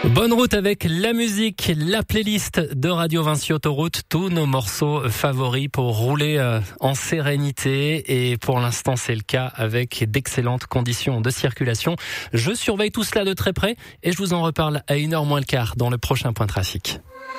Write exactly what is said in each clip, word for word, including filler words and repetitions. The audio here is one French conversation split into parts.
Bonne route avec la musique, la playlist de Radio Vinci Autoroute, tous nos morceaux favoris pour rouler en sérénité et pour l'instant c'est le cas avec d'excellentes conditions de circulation. Je surveille tout cela de très près et je vous en reparle à une heure moins le quart dans le prochain point trafic.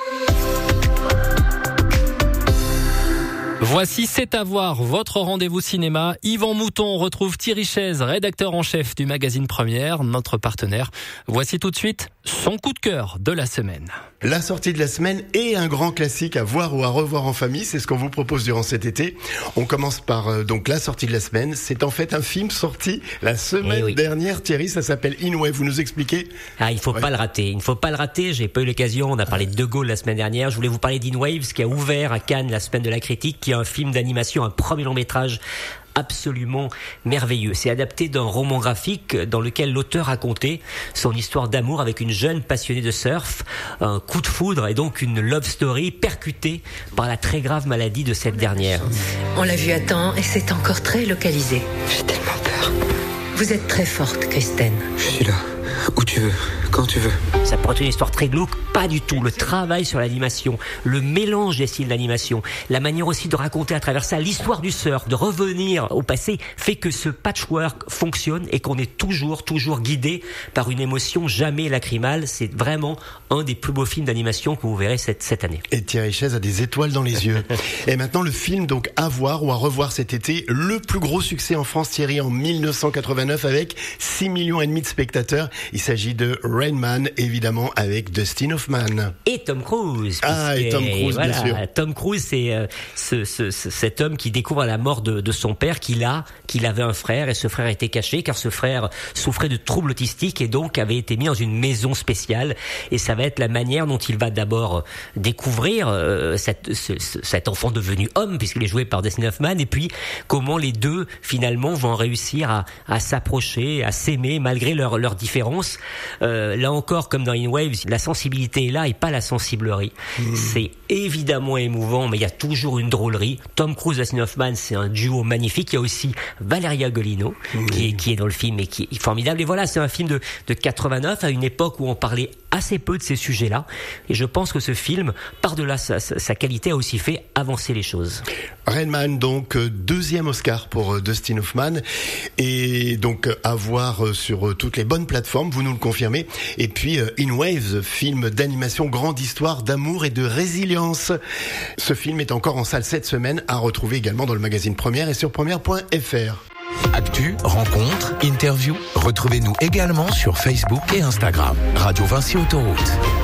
Voici C'est à voir, votre rendez-vous cinéma. Yvan Mouton retrouve Thierry Chaise, rédacteur en chef du magazine Première, notre partenaire. Voici tout de suite son coup de cœur de la semaine. La sortie de la semaine et un grand classique à voir ou à revoir en famille, c'est ce qu'on vous propose durant cet été. On commence par euh, donc la sortie de la semaine. C'est en fait un film sorti la semaine eh oui. dernière. Thierry, ça s'appelle In Waves. Vous nous expliquez ? Ah, il faut ouais. pas le rater. Il ne faut pas le rater. J'ai pas eu l'occasion. On a parlé de De Gaulle la semaine dernière. Je voulais vous parler d'In Waves, qui a ouvert à Cannes la semaine de la critique, qui est un film d'animation, un premier long métrage absolument merveilleux. C'est adapté d'un roman graphique dans lequel l'auteur racontait son histoire d'amour avec une jeune passionnée de surf, un coup de foudre et donc une love story percutée par la très grave maladie de cette dernière. On l'a vu à temps et c'est encore très localisé. J'ai tellement peur. Vous êtes très forte, Kristen. Je suis là, où tu veux, quand tu veux. Ça pourrait être une histoire très glauque, pas du tout. Le travail sur l'animation, le mélange des styles d'animation, la manière aussi de raconter à travers ça l'histoire du surf, de revenir au passé, fait que ce patchwork fonctionne et qu'on est toujours, toujours guidé par une émotion jamais lacrymale. C'est vraiment un des plus beaux films d'animation que vous verrez cette, cette année. Et Thierry Chaise a des étoiles dans les yeux. Et maintenant, le film, donc, à voir ou à revoir cet été, le plus gros succès en France, Thierry, en dix-neuf cent quatre-vingt-neuf, avec six millions et demi de spectateurs. Il s'agit de Rain Man, évidemment, avec Dustin Hoffman. Et Tom Cruise. Ah, et Tom Cruise, voilà, bien sûr. Tom Cruise, c'est euh, ce, ce, ce, cet homme qui découvre la mort de, de son père, qu'il a, qu'il avait un frère, et ce frère était caché, car ce frère souffrait de troubles autistiques, et donc avait été mis dans une maison spéciale. Et ça va être la manière dont il va d'abord découvrir euh, cette, ce, cet enfant devenu homme, puisqu'il est joué par Dustin Hoffman, et puis comment les deux, finalement, vont réussir à, à s'approcher, à s'aimer, malgré leurs leur différences. Euh, là encore, comme dans In Waves, la sensibilité est là et pas la sensiblerie. Mmh. C'est évidemment émouvant, mais il y a toujours une drôlerie. Tom Cruise et Dustin Hoffman, c'est un duo magnifique. Il y a aussi Valeria Golino, mmh. qui, est, qui est dans le film et qui est formidable. Et voilà, c'est un film de, de quatre-vingt-neuf, à une époque où on parlait assez peu de ces sujets-là. Et je pense que ce film, par-delà sa, sa, sa qualité, a aussi fait avancer les choses. Rain Man, donc, deuxième Oscar pour Dustin Hoffman. Et donc, à voir sur toutes les bonnes plateformes, vous nous le confirmez. Et puis, In Waves, film d'animation, grande histoire d'amour et de résilience. Ce film est encore en salle cette semaine, à retrouver également dans le magazine Première et sur première point f r. Actu, rencontres, interviews, retrouvez-nous également sur Facebook et Instagram. Radio Vinci Autoroute.